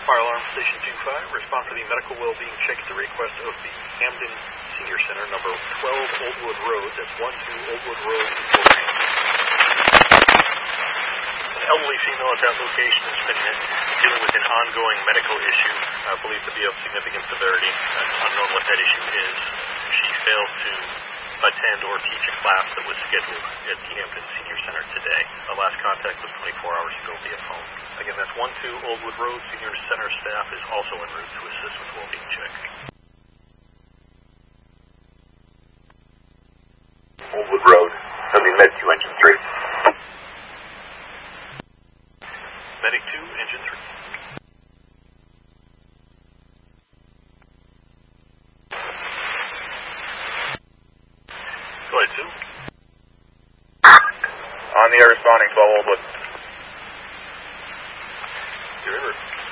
Fire Alarm Station 25, respond for the medical well-being check at the request of the Hamden Senior Center, number 12 Oldwood Road. That's 12 Oldwood Road. An elderly female at that location has been dealing with an ongoing medical issue, believed to be of significant severity. It's unknown what that issue is. She failed to attend or teach a class that was scheduled at the Hampton Senior Center today. Our last contact was 24 hours ago via phone. Again, that's 12 Oldwood Road. Senior Center staff is also en route to assist with well-being check. Oldwood Road, sending Med 2, Engine 3. Medic 2, Engine 3. Go ahead, Sue. On the air responding, 12 Oldwood. Your river.